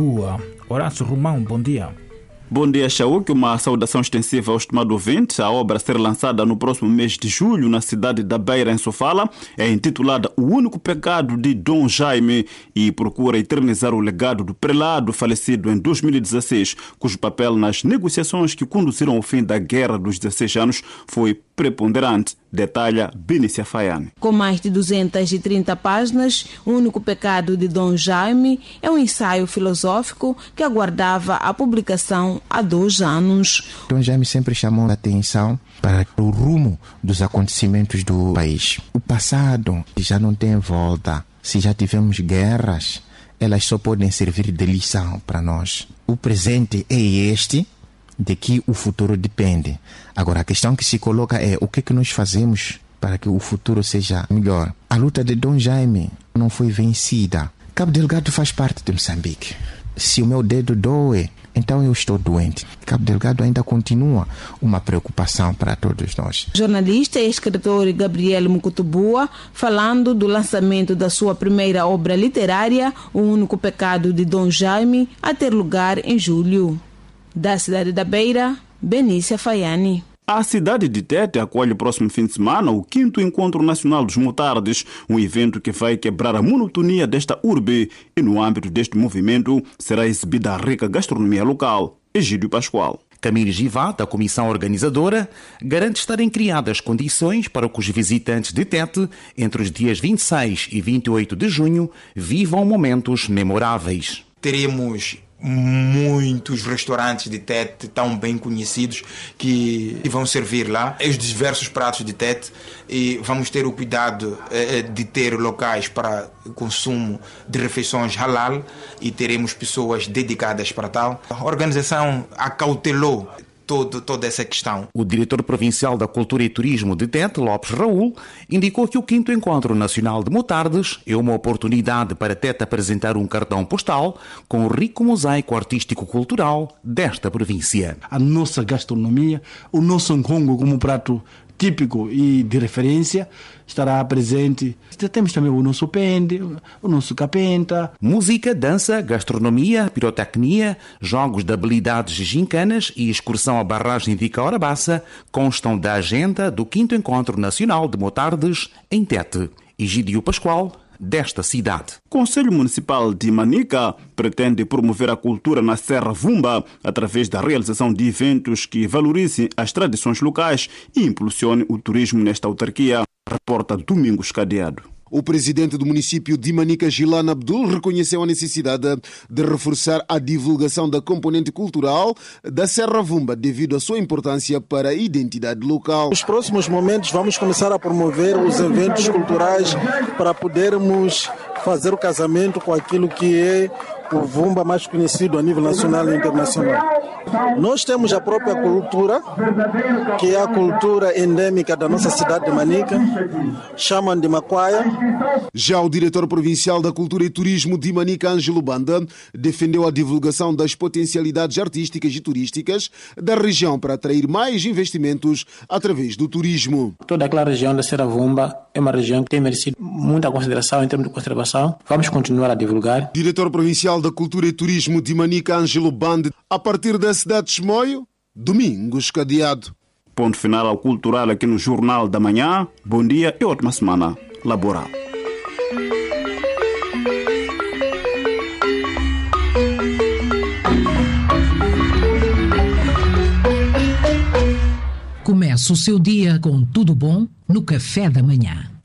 Boa. Horácio Romão, bom dia. Bom dia, Chauk. Uma saudação extensiva ao estimado ouvinte. A obra a ser lançada no próximo mês de julho na cidade da Beira, em Sofala, é intitulada O Único Pecado de Dom Jaime e procura eternizar o legado do prelado falecido em 2016, cujo papel nas negociações que conduziram ao fim da Guerra dos 16 anos foi preponderante, detalha Benícia Faiane. Com mais de 230 páginas, O Único Pecado de Dom Jaime é um ensaio filosófico que aguardava a publicação há 2 anos. Dom Jaime sempre chamou a atenção para o rumo dos acontecimentos do país. O passado já não tem volta. Se já tivemos guerras, elas só podem servir de lição para nós. O presente é este, de que o futuro depende. Agora, a questão que se coloca é o que é que nós fazemos para que o futuro seja melhor. A luta de Dom Jaime não foi vencida. Cabo Delgado faz parte de Moçambique. Se o meu dedo doe, então eu estou doente. Cabo Delgado ainda continua uma preocupação para todos nós. Jornalista e escritor Gabriel Mukutubua, falando do lançamento da sua primeira obra literária, O Único Pecado de Dom Jaime, a ter lugar em julho. Da cidade da Beira, Benícia Faiane. A cidade de Tete acolhe o próximo fim de semana o 5º Encontro Nacional dos Motardes, um evento que vai quebrar a monotonia desta urbe e no âmbito deste movimento será exibida a rica gastronomia local. Egídio Pascoal. Camille Givat, da comissão organizadora, garante estarem criadas condições para que os visitantes de Tete, entre os dias 26 e 28 de junho, vivam momentos memoráveis. Teremos muitos restaurantes de Tete tão bem conhecidos que vão servir lá os diversos pratos de Tete, e vamos ter o cuidado de ter locais para consumo de refeições halal e teremos pessoas dedicadas para tal. A organização acautelou toda essa questão. O diretor provincial da Cultura e Turismo de Tete, Lopes Raul, indicou que o 5º Encontro Nacional de Motardes é uma oportunidade para Tete apresentar um cartão postal com o rico mosaico artístico-cultural desta província. A nossa gastronomia, o nosso nkongo como prato típico e de referência estará presente. Temos também o nosso pende, o nosso capenta. Música, dança, gastronomia, pirotecnia, jogos de habilidades gincanas e excursão à barragem de Icaurabaça constam da agenda do 5º Encontro Nacional de Motardes em Tete. Egídio Pascoal, desta cidade. O Conselho Municipal de Manica pretende promover a cultura na Serra Vumba através da realização de eventos que valorizem as tradições locais e impulsionem o turismo nesta autarquia, reporta Domingos Cadeado. O presidente do município de Manica, Gilan Abdul, reconheceu a necessidade de reforçar a divulgação da componente cultural da Serra Vumba devido à sua importância para a identidade local. Nos próximos momentos vamos começar a promover os eventos culturais para podermos fazer o casamento com aquilo que é o Vumba mais conhecido a nível nacional e internacional. Nós temos a própria cultura, que é a cultura endêmica da nossa cidade de Manica, chamam de Maquaia. Já o diretor provincial da Cultura e Turismo de Manica, Ângelo Banda, defendeu a divulgação das potencialidades artísticas e turísticas da região para atrair mais investimentos através do turismo. Toda aquela região da Serra Vumba é uma região que tem merecido muita consideração em termos de conservação. Vamos continuar a divulgar. Diretor provincial da Cultura e Turismo de Manica, Ângelo Banda, a partir da cidade de Chimoio, Domingos Cadeado. Ponto final ao cultural aqui no Jornal da Manhã. Bom dia e ótima semana laboral. Começa o seu dia com tudo bom no Café da Manhã.